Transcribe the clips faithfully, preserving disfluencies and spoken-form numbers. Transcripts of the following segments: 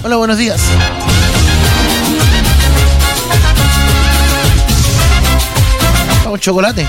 Hola, buenos días. Vamos, chocolate.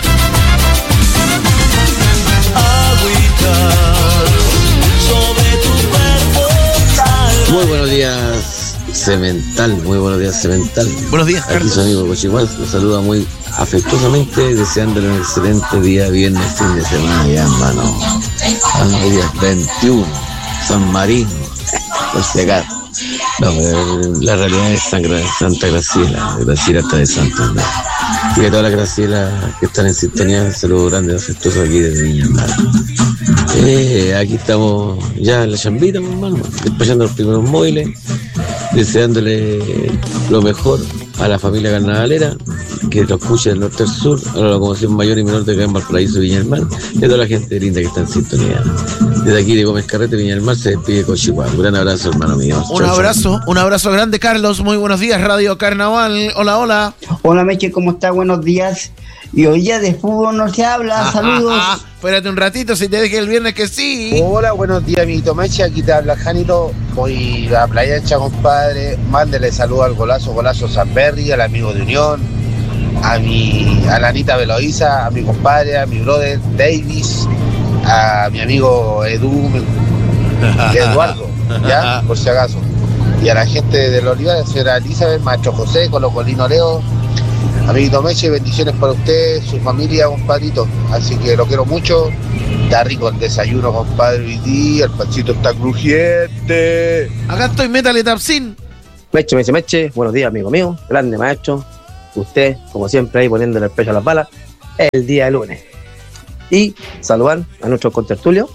Muy buenos días, Cemental. Muy buenos días, Cemental. Buenos días, Carlos. Aquí su amigo Cochihual lo saluda muy afectuosamente, deseándole un excelente día, viernes, fin de semana ya, hermano. Hoy día veintiuno, San Marino, por si acaso. No, la realidad es Santa Graciela, Graciela está de Santo, ¿no? Y a todas las Gracielas que están en sintonía, un saludo grande y afectuoso aquí desde Viña del Mar. Eh, aquí estamos ya en la chambita, mi hermano, despachando los primeros móviles, deseándole lo mejor a la familia carnavalera, que lo escuche del norte al sur, a la locomoción mayor y menor de acá en Valparaíso, Viña del Mar, y a toda la gente linda que está en sintonía. Desde aquí de Gómez Carrete, Viña del Mar, se despide Cochihual. Un gran abrazo, hermano mío. Un chau, abrazo, chau. Un abrazo grande, Carlos. Muy buenos días, Radio Carnaval. Hola, hola. Hola, Meche, ¿cómo está? Buenos días. Y hoy día de fútbol no se habla. Ah, saludos. Ah, ah, espérate un ratito, si te dije el viernes que sí. Hola, buenos días, amiguito Meche. Aquí te habla Janito. Voy a la Playa Ancha, compadre. Mándele saludo al golazo, golazo Sanberry, al amigo de Unión, a mi, a la Anita Beloiza, a mi compadre, a mi brother Davis, a mi amigo Edu, Eduardo, ya, por si acaso. Y a la gente de los Olivares, señora Elizabeth, maestro José, Colo Colino Leo. Amiguito Meche, bendiciones para usted, su familia, compadrito. Así que lo quiero mucho. Está rico el desayuno, compadre, hoy día. El pancito está crujiente. Acá estoy, métale Tapsin. Meche, Meche, Meche. Buenos días, amigo mío. Grande maestro. Usted, como siempre, ahí poniéndole el pecho a las balas. El día lunes. Y saludar a nuestro contertulio,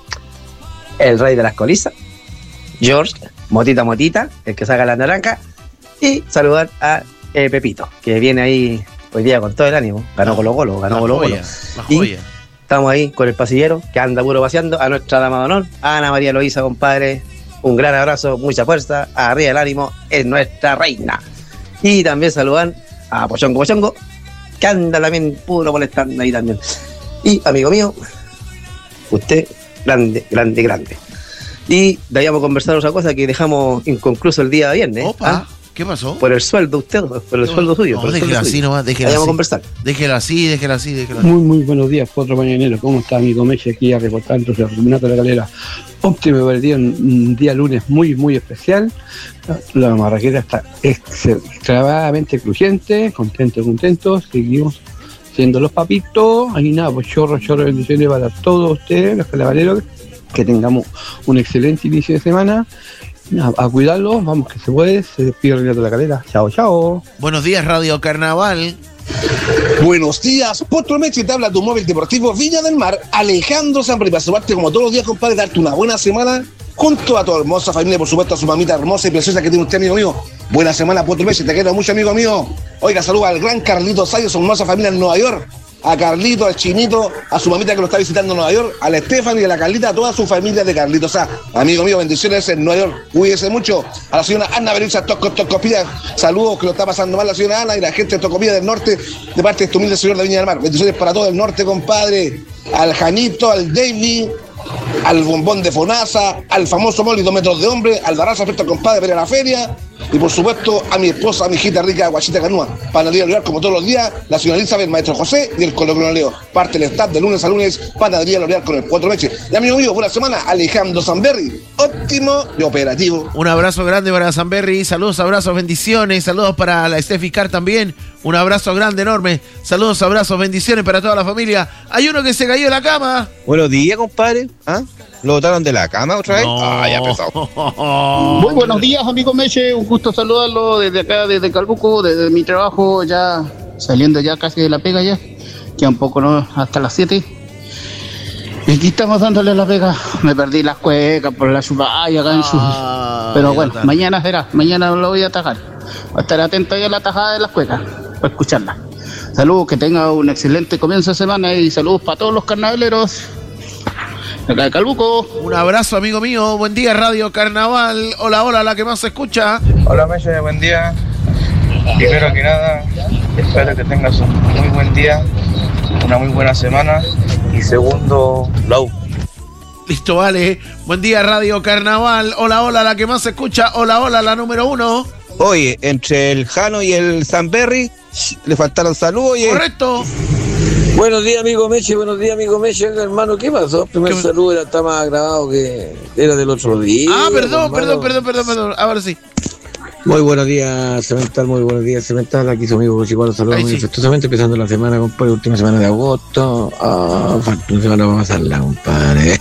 el rey de las colizas, George, Motita Motita, el que saca la naranja. Y saludar a eh, Pepito, que viene ahí hoy día con todo el ánimo. Ganó Colo Colo, ganó Colo Colo. Y estamos ahí con el pasillero, que anda puro paseando, a nuestra dama de honor, a Ana María Loíza, compadre. Un gran abrazo, mucha fuerza, arriba el ánimo, es nuestra reina. Y también saludar a Pochongo Pochongo, que anda también puro molestando ahí también. Y, amigo mío, usted, grande, grande, grande. Y de ahí vamos a conversar otra cosa que dejamos inconcluso el día viernes. Opa, ¿ah? ¿Qué pasó? Por el sueldo usted, por el sueldo suyo. No, por el déjelo sueldo así suyo. nomás, déjelo ahí así. vamos a conversar. Déjelo así, déjelo así, déjelo así. Muy, muy buenos días, Potro Mañanero. ¿Cómo está, amigo Meche? Aquí a reportar entonces el Terminato de la Calera. Óptimo para el día, un día lunes muy, muy especial. La marraqueta está extremadamente crujiente, contento, contentos. Seguimos siendo los papitos. Ahí nada, pues chorro, chorro de bendiciones para todos ustedes, los carnavaleros. Que tengamos un excelente inicio de semana. A, a cuidarlos, vamos que se puede. Se despide Renato de la Calera. Chao, chao. Buenos días, Radio Carnaval. Buenos días, Potro Meche, te habla tu móvil deportivo Viña del Mar, Alejandro Sanbri, para saludarte como todos los días, compadre, darte una buena semana junto a tu hermosa familia, por supuesto a su mamita hermosa y preciosa que tiene usted, amigo mío. Buena semana, Potro Meche, te quiero mucho, amigo mío. Oiga, saluda al gran Carlito Sayo, su hermosa familia en Nueva York. A Carlito, al Chinito, a su mamita que lo está visitando en Nueva York, a la Stephanie, a la Carlita, a toda su familia de Carlito. O sea, amigo mío, bendiciones en Nueva York. Cuídese mucho. A la señora Ana Berisa Toco, Tocopilla, saludos que lo está pasando mal la señora Ana y la gente de Tocopilla del norte, de parte de este humilde señor de Viña del Mar. Bendiciones para todo el norte, compadre. Al Janito, al David, al Bombón de Fonasa, al famoso Molly, dos metros de hombre, al Barazo, afecto al compadre, para la feria. Y por supuesto a mi esposa, a mi hijita rica, Guachita Canúa, panadería L'Oreal como todos los días, la señora Elizabeth, el maestro José y el Colo Colo Leo. Parte del staff de lunes a lunes, panadería L'Oreal con el Potro Meche. Y amigo mío, buena semana, Alejandro Sanberry, óptimo y operativo. Un abrazo grande para Sanberry, saludos, abrazos, bendiciones, saludos para la Steffi Carr también, un abrazo grande, enorme, saludos, abrazos, bendiciones para toda la familia. Hay uno que se cayó de la cama. Buenos días, compadre. ¿Ah? ¿Lo botaron de la cama otra vez? No. Ah, ya pesado. Muy buenos días, amigo Meche. Un gusto saludarlo desde acá, desde Calbuco, desde mi trabajo, ya saliendo ya casi de la pega ya. Queda un poco, ¿no? Hasta las siete. Y aquí estamos dándole la pega. Me perdí las cuecas por la chupalla acá en su... Ah, Pero bueno, está. mañana será. Mañana lo voy a atajar. Voy a estar atento ahí a la tajada de las cuecas, para escucharla. Saludos, que tenga un excelente comienzo de semana y saludos para todos los carnavaleros. Acá de Calbuco. Un abrazo, amigo mío. Buen día, Radio Carnaval. Hola, hola, la que más se escucha. Hola, Meche, buen día. Primero que nada, espero que tengas un muy buen día, una muy buena semana. Y segundo, Lau. Listo, vale. Buen día, Radio Carnaval. Hola, hola, la que más se escucha. Hola, hola, la número uno. Oye, entre el Jano y el Sanberry le faltaron saludos. Oye. Correcto. Buenos días, amigo Meche, buenos días, amigo Meche. Hermano, ¿qué pasó? El primer ¿Qué? saludo era, está más grabado que era del otro día. Ah, perdón, hermano. perdón, perdón, perdón, perdón. Ahora sí. Muy buenos días, Cemental, muy buenos días, Cemental. Aquí su amigo Chihuahua, saludos Ay, muy sí. afectuosamente, empezando la semana, compadre, última semana de agosto. Ah, falta una semana para pasarla, compadre.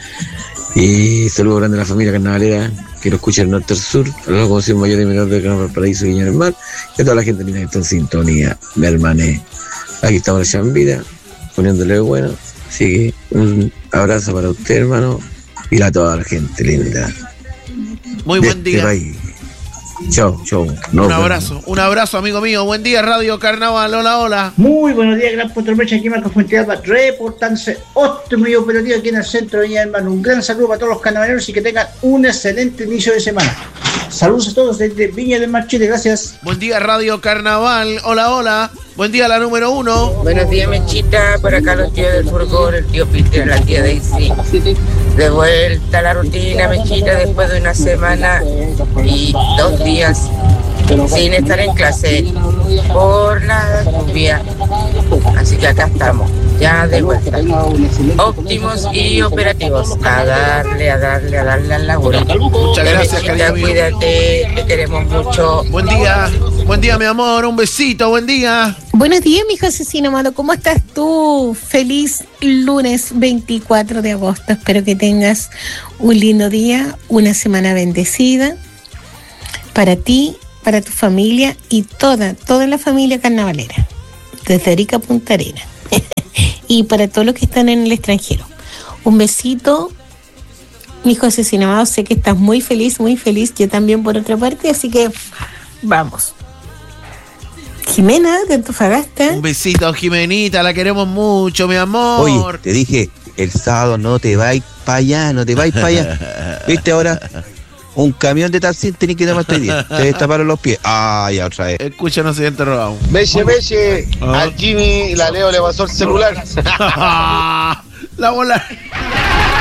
Y saludos grandes a la familia carnavalera que lo escucha del norte al sur, a los conocidos mayores y menores de Carnaval Paraíso y Viña del Mar, y a toda la gente linda que está en sintonía, mi hermané. Aquí estamos en Chambira, poniéndole bueno. Así que un abrazo para usted, hermano, y a toda la gente linda. Muy de buen este día. país. Chau, chau. Nos Un vemos. abrazo, un abrazo, amigo mío. Buen día, Radio Carnaval. Hola, hola. Muy buenos días, Gran Potro Meche, aquí Marco Fuentealba, reportándose óptimo y operativo aquí en el centro de Viña del Mar. Un gran saludo para todos los carnavaleros y que tengan un excelente inicio de semana. Saludos a todos desde Viña del Mar, Chile, gracias. Buen día, Radio Carnaval. Hola, hola. Buen día, la número uno. Buenos días, Mechita. Por acá los tíos del furgón, el tío Peter, la tía Daisy. De vuelta a la rutina, Mechita, después de una semana y dos días sin estar en clase por la lluvia. Así que acá estamos, ya de vuelta. Óptimos y operativos. A darle, a darle, a darle al laburo. Muchas gracias, Mechita, cariño mío. cuídate, te queremos mucho. Buen día, buen día, mi amor. Un besito, buen día. Buenos días, mi hijo asesino amado. ¿Cómo estás tú? Feliz lunes veinticuatro de agosto. Espero que tengas un lindo día, una semana bendecida para ti, para tu familia y toda, toda la familia carnavalera, desde Arica a Punta Arenas. Y para todos los que están en el extranjero. Un besito, mi hijo asesino amado. Sé que estás muy feliz, muy feliz. Yo también, por otra parte, así que vamos. Jimena de Antofagasta. Un besito, Jimenita, la queremos mucho, mi amor. Oye, te dije, el sábado no te vais para allá, no te vais para allá. ¿Viste ahora? Un camión de taxi tenés que tomar este día. Te destaparon los pies. Ah, ya otra vez. Escúchanos, siguiente robado. Meche, Meche, Ah. al Jimmy la Leo le pasó el celular. La bola.